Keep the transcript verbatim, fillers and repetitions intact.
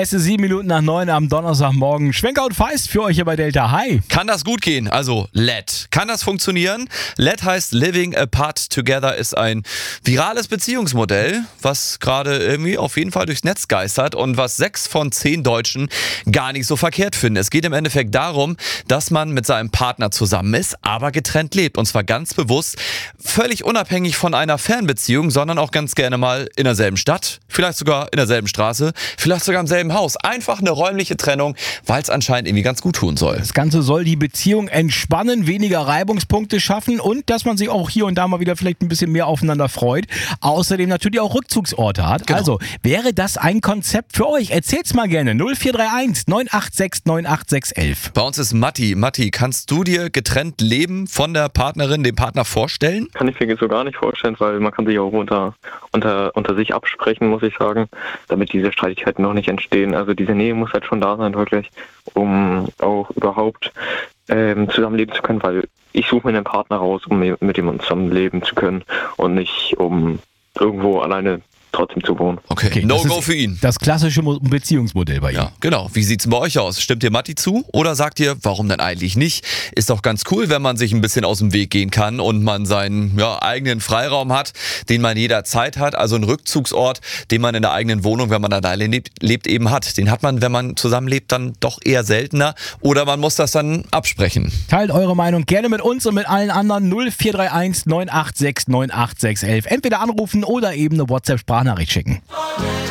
Es ist sieben Minuten nach neun am Donnerstagmorgen. Schwenker und Feist für euch hier bei Delta. Hi. Kann das gut gehen? Also L E D. Kann das funktionieren? L E D heißt Living Apart Together, ist ein virales Beziehungsmodell, was gerade irgendwie auf jeden Fall durchs Netz geistert und was sechs von zehn Deutschen gar nicht so verkehrt finden. Es geht im Endeffekt darum, dass man mit seinem Partner zusammen ist, aber getrennt lebt. Und zwar ganz bewusst, völlig unabhängig von einer Fernbeziehung, sondern auch ganz gerne mal in derselben Stadt, vielleicht sogar in derselben Straße, vielleicht sogar im selben Haus. Einfach eine räumliche Trennung, weil es anscheinend irgendwie ganz gut tun soll. Das Ganze soll die Beziehung entspannen, weniger Reibungspunkte schaffen und dass man sich auch hier und da mal wieder vielleicht ein bisschen mehr aufeinander freut. Außerdem natürlich auch Rückzugsorte hat. Genau. Also, wäre das ein Konzept für euch? Erzählt's mal gerne. null vier drei eins neun acht sechs neun acht sechs elf. Bei uns ist Matti. Matti, kannst du dir getrennt leben von der Partnerin, dem Partner vorstellen? Kann ich mir so gar nicht vorstellen, weil man kann sich auch unter, unter, unter sich absprechen, muss ich sagen, damit diese Streitigkeiten noch nicht entstehen. Also diese Nähe muss halt schon da sein, wirklich, um auch überhaupt ähm, zusammenleben zu können, weil ich suche mir einen Partner raus, um mit dem zusammenleben zu können und nicht um irgendwo alleine trotzdem zu wohnen. Okay, Okay, no das go ist für ihn. Das klassische Mo- Beziehungsmodell bei ihm. Ja, genau. Wie sieht's denn bei euch aus? Stimmt ihr Matti zu? Oder sagt ihr, warum denn eigentlich nicht? Ist doch ganz cool, wenn man sich ein bisschen aus dem Weg gehen kann und man seinen ja, eigenen Freiraum hat, den man jederzeit hat. Also einen Rückzugsort, den man in der eigenen Wohnung, wenn man alleine lebt, lebt eben hat. Den hat man, wenn man zusammenlebt, dann doch eher seltener. Oder man muss das dann absprechen. Teilt eure Meinung gerne mit uns und mit allen anderen. null vier drei eins neun acht sechs neun acht sechs elf. Entweder anrufen oder eben eine WhatsApp-Sprachnachricht schicken.